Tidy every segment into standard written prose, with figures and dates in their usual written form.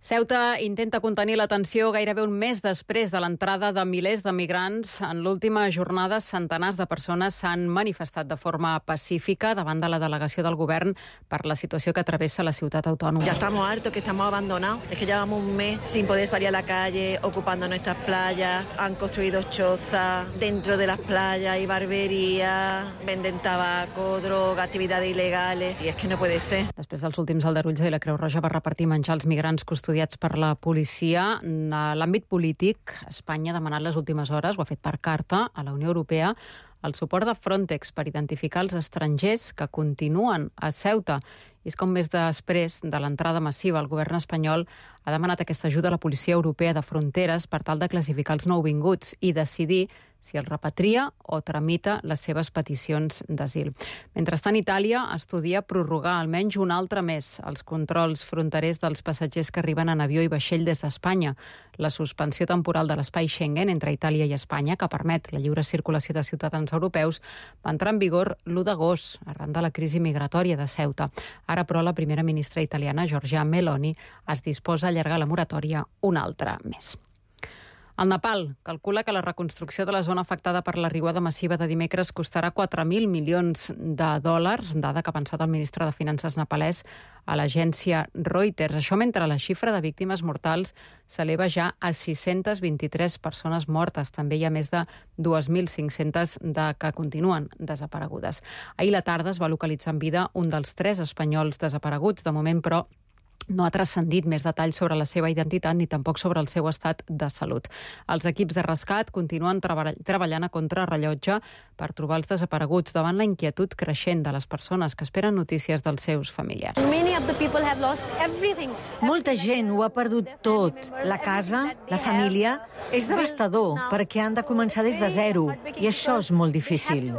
Ceuta intenta contenir la tensió gairebé un mes després de l'entrada de milers de migrants. En l'última jornada, centenars de persones s'han manifestat de forma pacífica davant de la delegació del govern per la situació que travessa la ciutat autònoma. Ya estamos hartos, que estamos abandonados. Es que llevamos un mes sin poder salir a la calle, ocupando nuestras playas. Han construido chozas dentro de las playas y barberías, venden tabaco, droga, actividades ilegales. Y es que no puede ser. Després dels últims aldarulls, la Creu Roja va repartir menjar als migrants custodiats per la policia. En l'àmbit polític, Espanya ha demanat les últimes hores, ho ha fet per carta, a la Unió Europea, el suport de Frontex per identificar els estrangers que continuen a Ceuta. I és com més després de l'entrada massiva, el govern espanyol ha demanat aquesta ajuda a la policia europea de fronteres per tal de classificar els nouvinguts i decidir si els repatria o tramita les seves peticions d'asil. Mentrestant, Itàlia estudia prorrogar almenys un altre mes els controls fronterers dels passatgers que arriben en avió i vaixell des d'Espanya. La suspensió temporal de l'espai Schengen entre Itàlia i Espanya, que permet la lliure circulació de ciutadans europeus, va entrar en vigor l'1 d'agost, arran de la crisi migratòria de Ceuta. Ara, però, la primera ministra italiana, Giorgia Meloni, es disposa a allargar la moratòria un altre mes. El Nepal calcula que la reconstrucció de la zona afectada per la riuada massiva de dimecres costarà 4.000 milions de dòlars, dada que ha pensat el ministre de Finances nepalès a l'agència Reuters. Això mentre la xifra de víctimes mortals s'eleva ja a 623 persones mortes. També hi ha més de 2.500 que continuen desaparegudes. Ahir la tarda es va localitzar en vida un dels 3 espanyols desapareguts. De moment, però, no ha transcendit més detalls sobre la seva identitat ni tampoc sobre el seu estat de salut. Els equips de rescat continuen treballant a contrarrellotge per trobar els desapareguts davant la inquietud creixent de les persones que esperen notícies dels seus familiars. Molta gent ho ha perdut tot. La casa, la família. És devastador perquè han de començar des de zero i això és molt difícil.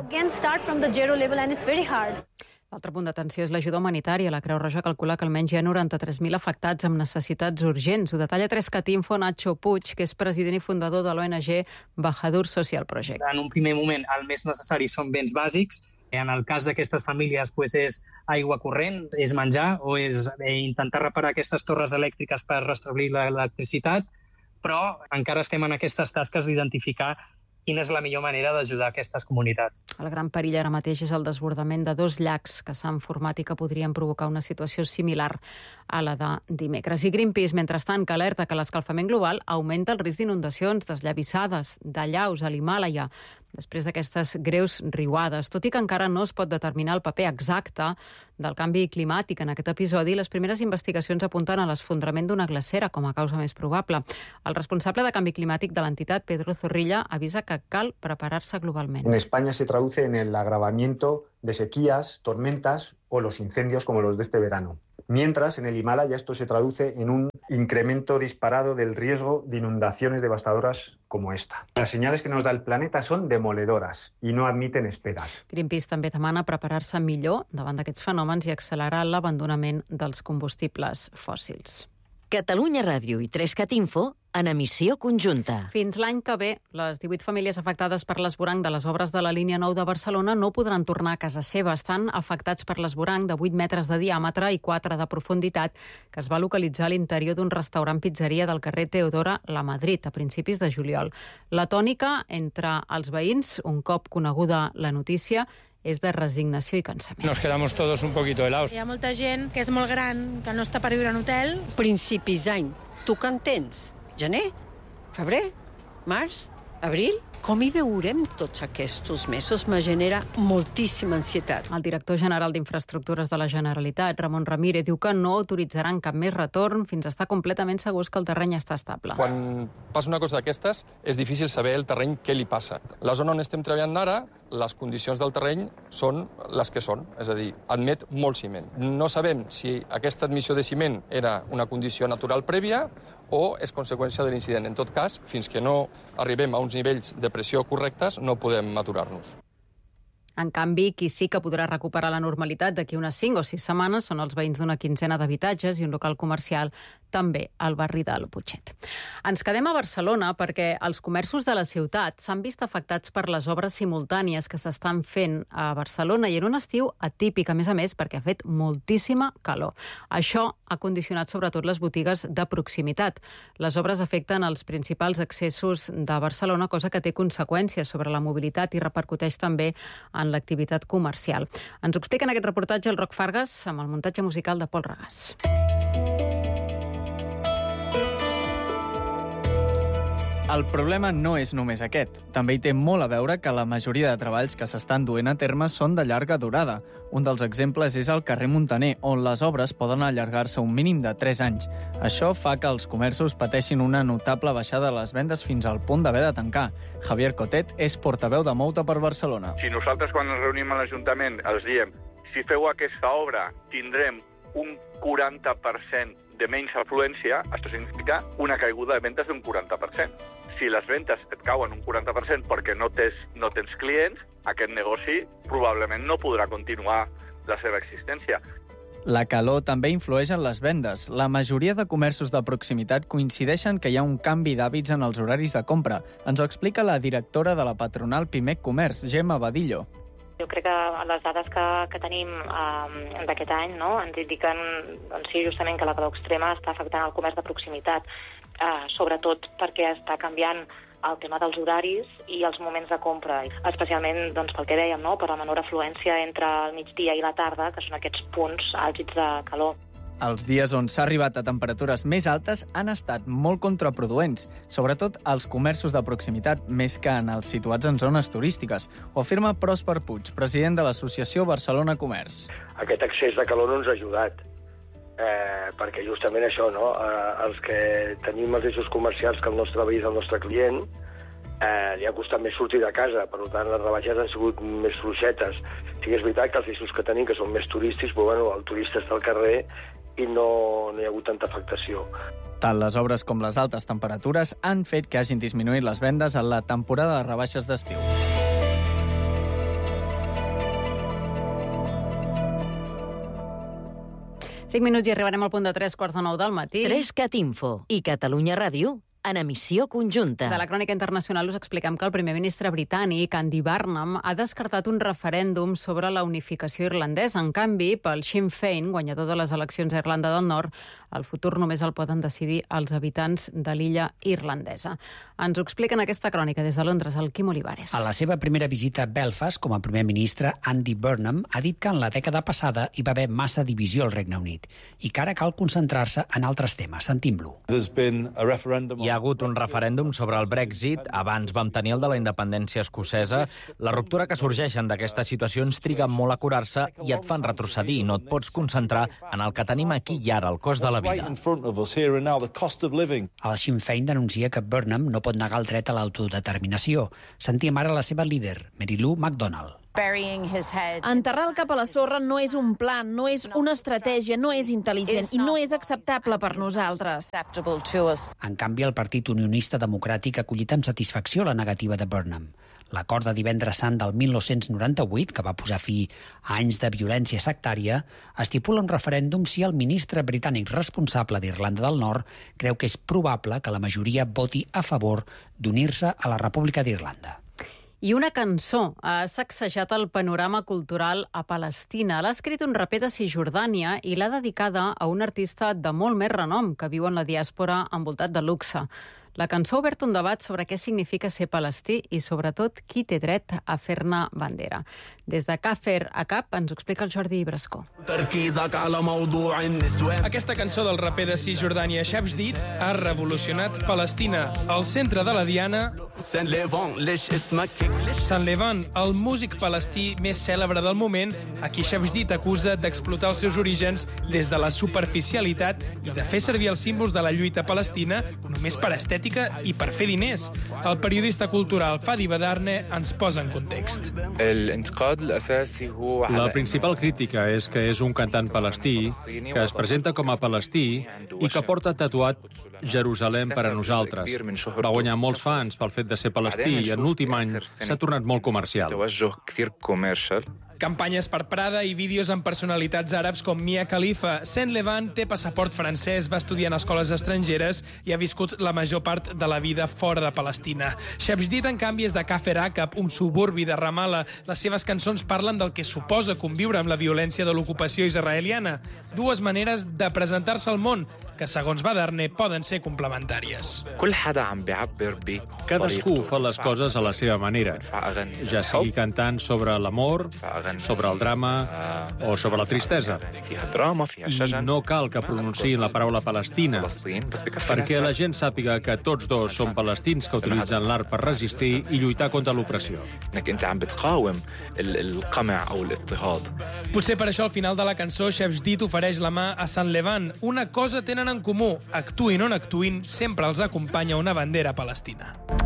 L'altre punt d'atenció és l'ajuda humanitària. La Creu Roja calcula que almenys hi ha 93.000 afectats amb necessitats urgents. Ho detalla 3catinfo Nacho Puig, que és president i fundador de l'ONG Bahadur Social Project. En un primer moment, el més necessari són béns bàsics. En el cas d'aquestes famílies és aigua corrent, és menjar o és intentar reparar aquestes torres elèctriques per restablir l'electricitat, però encara estem en aquestes tasques d'identificar quina és la millor manera d'ajudar aquestes comunitats. El gran perill ara mateix és el desbordament de 2 llacs que s'han format i que podrien provocar una situació similar a la de dimecres. I Greenpeace, mentrestant, que alerta que l'escalfament global augmenta el risc d'inundacions, desllavissades, d'allaus a l'Himàlaia, després d'aquestes greus riuades. Tot i que encara no es pot determinar el paper exacte del canvi climàtic en aquest episodi, les primeres investigacions apunten a l'esfondrament d'una glacera com a causa més probable. El responsable de canvi climàtic de l'entitat, Pedro Zorrilla, avisa que cal preparar-se globalment. En España se traduce en el agravamiento de sequías, tormentas o los incendios como los de este verano. Mientras, en el Himalaya esto se traduce en un incremento disparado del riesgo de inundaciones devastadoras como esta. Las señales que nos da el planeta son demoledoras y no admiten esperar. Greenpeace també demana preparar-se millor davant d'aquests fenòmens i accelerar l'abandonament dels combustibles fòssils. Catalunya Ràdio i 3catinfo en emissió conjunta. Fins l'any que ve, les 18 famílies afectades per l'esvoranc de les obres de la línia 9 de Barcelona no podran tornar a casa seva. Estan afectats per l'esvoranc de 8 metres de diàmetre i 4 de profunditat que es va localitzar a l'interior d'un restaurant-pizzeria del carrer Teodora La Madrid a principis de juliol. La tònica entre els veïns, un cop coneguda la notícia, és de resignació i cansament. Nos quedamos todos un poquito helados. Hi ha molta gent que és molt gran, que no està per viure en hotel. Principis d'any, tu que en tens? Gener? Febrer? Març? Abril? Com hi veurem tots aquests mesos me genera moltíssima ansietat. El director general d'Infraestructures de la Generalitat, Ramon Ramírez, diu que no autoritzaran cap més retorn fins a estar completament segurs que el terreny està estable. Quan passa una cosa d'aquestes, és difícil saber el terreny què li passa. La zona on estem treballant ara, les condicions del terreny són les que són, és a dir, admet molt ciment. No sabem si aquesta admissió de ciment era una condició natural prèvia o és conseqüència de l'incident. En tot cas, fins que no arribem a uns nivells de pressió correctes, no podem aturar-nos. En canvi, qui sí que podrà recuperar la normalitat d'aquí unes 5 o 6 setmanes són els veïns d'una quinzena d'habitatges i un local comercial també al barri del Putxet. Ens quedem a Barcelona perquè els comerços de la ciutat s'han vist afectats per les obres simultànies que s'estan fent a Barcelona i en un estiu atípic, a més, perquè ha fet moltíssima calor. Això ha condicionat sobretot les botigues de proximitat. Les obres afecten els principals accessos de Barcelona, cosa que té conseqüències sobre la mobilitat i repercuteix també en l'activitat comercial. Ens ho explica en aquest reportatge el Roc Fargas amb el muntatge musical de Pol Regàs. El problema no és només aquest. També hi té molt a veure que la majoria de treballs que s'estan duent a terme són de llarga durada. Un dels exemples és el carrer Muntaner, on les obres poden allargar-se un mínim de 3 anys. Això fa que els comerços pateixin una notable baixada de les vendes fins al punt d'haver de tancar. Javier Cotet és portaveu de Mouta per Barcelona. Si nosaltres quan ens reunim a l'Ajuntament els diem si feu aquesta obra tindrem un 40% de menys afluència, això significa una caiguda de vendes d'un 40%. Si les vendes et cauen un 40% perquè no tens clients, aquest negoci probablement no podrà continuar la seva existència. La calor també influeix en les vendes. La majoria de comerços de proximitat coincideixen que hi ha un canvi d'hàbits en els horaris de compra. Ens ho explica la directora de la patronal Pimec Comerç, Gemma Badillo. Jo crec que les dades que tenim d'aquest any ens indiquen justament que la calor extrema està afectant el comerç de proximitat, sobretot perquè està canviant el tema dels horaris i els moments de compra, especialment pel que dèiem, per la menor afluència entre el migdia i la tarda, que són aquests punts àlgids de calor. Els dies on s'ha arribat a temperatures més altes han estat molt contraproduents, sobretot als comerços de proximitat, més que en els situats en zones turístiques. Ho afirma Pròsper Puig, president de l'Associació Barcelona Comerç. Aquest excés de calor no ens ha ajudat, perquè justament això, els que tenim els eixos comercials que el nostre veí és el nostre client, li ha costat més sortir de casa, per tant les rebaixes han sigut més fluixetes. Sí que és veritat que els eixos que tenim, que són més turístics, el turista està al carrer i no hi ha hagut tanta afectació. Tant les obres com les altes temperatures han fet que hagin disminuït les vendes en la temporada de rebaixes d'estiu. Cinc minuts i arribarem al punt de 3:45 del matí. 3cat Info i Catalunya Ràdio en emissió conjunta. De la crònica internacional us expliquem que el primer ministre britànic, Andy Burnham, ha descartat un referèndum sobre la unificació irlandesa. En canvi, pel Sinn Féin, guanyador de les eleccions a Irlanda del Nord, el futur només el poden decidir els habitants de l'illa irlandesa. Ens ho explica en aquesta crònica des de Londres el Quim Olivares. A la seva primera visita a Belfast com a primer ministre, Andy Burnham ha dit que en la dècada passada hi va haver massa divisió al Regne Unit i que ara cal concentrar-se en altres temes. Sentim-lo. Hi ha hagut un referèndum sobre el Brexit, abans vam tenir el de la independència escocesa. La ruptura que sorgeixen d'aquestes situacions triga molt a curar-se i et fan retrocedir. No et pots concentrar en el que tenim aquí i ara, el cost de la vida. El Sinn Féin denuncia que Burnham no pot negar el dret a l'autodeterminació. Sentíem ara la seva líder, Mary Lou McDonald. Enterrar el cap a la sorra no és un plan, no és una estratègia, no és intel·ligent i no és acceptable per nosaltres. En canvi, el Partit Unionista Democràtic ha acollit amb satisfacció la negativa de Burnham. L'acord de divendres sant del 1998, que va posar fi a anys de violència sectària, estipula un referèndum si el ministre britànic responsable d'Irlanda del Nord creu que és probable que la majoria voti a favor d'unir-se a la República d'Irlanda. I una cançó ha sacsejat el panorama cultural a Palestina. L'ha escrit un raper de Cisjordània i l'ha dedicada a un artista de molt més renom que viu en la diàspora envoltat de luxe. La cançó ha obert un debat sobre què significa ser palestí i, sobretot, qui té dret a fer-ne bandera. Des de Càfer a Cap ens ho explica el Jordi Brascó. Aquesta cançó del raper de Cisjordània Shabshdid ha revolucionat Palestina. Al centre de la diana, Sant Levant, el músic palestí més cèlebre del moment, a qui Shabshdid acusa d'explotar els seus orígens des de la superficialitat i de fer servir els símbols de la lluita palestina només per estètica estètica i per fer diners. El periodista cultural Fadi Badarne ens posa en context. La principal crítica és que és un cantant palestí que es presenta com a palestí i que porta tatuat Jerusalem per a nosaltres. Va guanyar molts fans pel fet de ser palestí i en l'últim any s'ha tornat molt comercial. Campanyes per Prada i vídeos amb personalitats àrabs com Mia Khalifa. Saint-Levant té passaport francès, va estudiar en escoles estrangeres i ha viscut la major part de la vida fora de Palestina. Shabshdit, en canvi, és de Kafr Aqab, un suburbi de Ramallah. Les seves cançons parlen del que suposa conviure amb la violència de l'ocupació israeliana. Dues maneres de presentar-se al món que, segons Badarne, poden ser complementàries. Cadascú fa les coses a la seva manera, ja sigui cantant sobre l'amor, sobre el drama o sobre la tristesa. I no cal que pronunciïn la paraula Palestina, perquè la gent sàpiga que tots dos són palestins que utilitzen l'art per resistir i lluitar contra l'opressió. Potser per això al final de la cançó Shabshdit ofereix la mà a Saint-Levant. Una cosa tenen en comú: actuïn o no actuïn, sempre els acompanya una bandera palestina.